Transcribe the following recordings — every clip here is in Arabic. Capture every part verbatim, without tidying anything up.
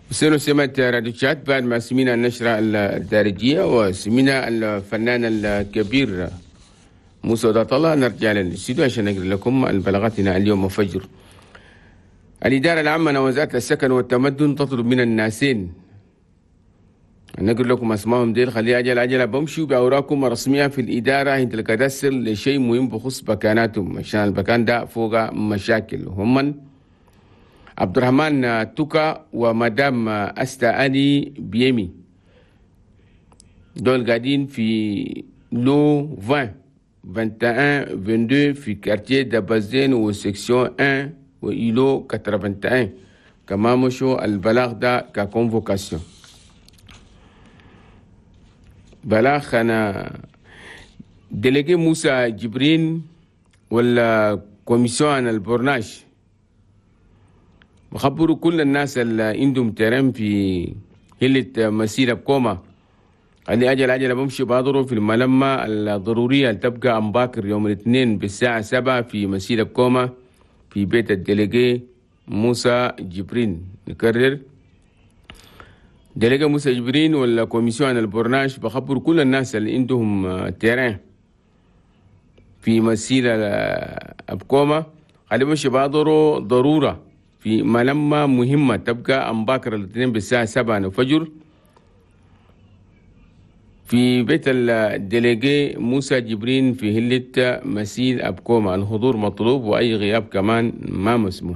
سنو سمعت راديو شات بعد ما سمينا النشرة الدارجية وسمينا الفنان الكبير موسى ودات الله. نرجع للاستوديو عشان نقرأ لكم البلاغاتنا اليوم فجر. الإدارة العامة لوزارة السكن والتمدن تطلب من الناسين، نقول لكم اسمائهم ديل، خلي أجل أجل بمشوا بأوراقكم الرسمية في الإدارة عند الكداسر لشيء مهم بخصوص مكاناتهم عشان المكان ده فوق مشاكل. هم عبد الرحمن توكا ومدام أستا أني بيمي، دول قاعدين في لو عشرين واحد وعشرين اثنين وعشرين في كارتيه دابازين وسكسيون واحد وإيلو واحد وثمانين. كما مشوا البلاغ ده ككونفوكاسيون. بلاغ أنا ديليجي موسى جبرين ولا كوميسيون البورناش بخبروا كل الناس اللي عندهم ترم في هلة مسيرة بكوما اللي أجل أجل بمشي بادروا في الملمة الضرورية اللي تبقى أمباكر يوم الاثنين بالساعة سبعة في مسيرة بكوما في بيت الديليجي موسى جبرين. نكرر، ديليجي موسى جبرين ولا كوميسيون البورناش بخبروا كل الناس اللي عندهم ترم في مسيرة بكوما اللي بمشي بادروا ضرورة في ملمة مهمة تبقى أمباكر الاثنين بالساعة سبعة الفجر في بيت الديليجي موسى جبرين في هلة مسيل أبكوما. الحضور مطلوب وأي غياب كمان ما مسموح.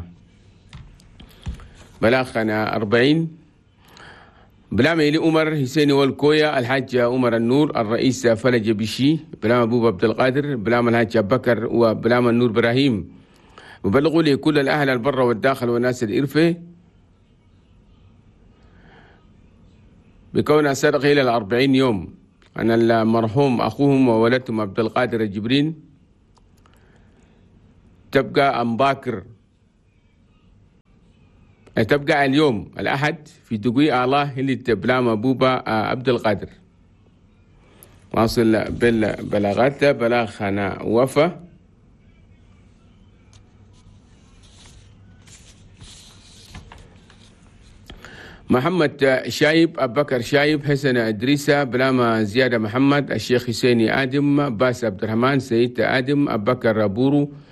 بلاغنا أربعين بلام إلي عمر حسيني والكويا، الحاج عمر النور، الرئيس فلج بشي، بلام أبو عبد القادر، بلام الحاج بكر، وبلام النور إبراهيم. وبلغوا لي كل الأهل البر والداخل والناس الإرفة بكونها سرق إلى الأربعين يوم أن المرحوم أخوهم وولدهم عبد القادر الجبرين تبقى أمباكر، تبقى اليوم الأحد في دقيقة الله اللي تبلام أبوبا عبد القادر. واصل بالبلاغات بلاغنا وفا محمد شايب، أبو بكر شايب، حسن إدريسة، بلام زيادة محمد، الشيخ حسيني آدم، باس عبد الرحمن، سيد آدم، أبو بكر بورو،